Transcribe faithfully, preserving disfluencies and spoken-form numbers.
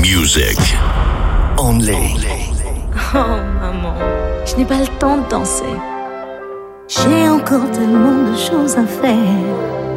music. Only. Oh maman, je n'ai pas le temps de danser. J'ai encore tellement de choses à faire.